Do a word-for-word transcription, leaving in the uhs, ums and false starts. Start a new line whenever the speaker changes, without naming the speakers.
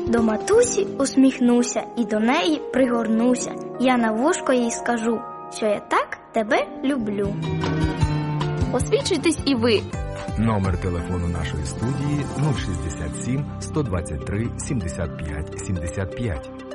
До матусі усміхнуся і до неї пригорнуся. Я на вушко їй скажу, що я так тебе люблю.
Освічуйтесь і ви.
Номер телефону нашої студії нуль шістдесят сім сто двадцять три сімдесят п'ять сімдесят п'ять.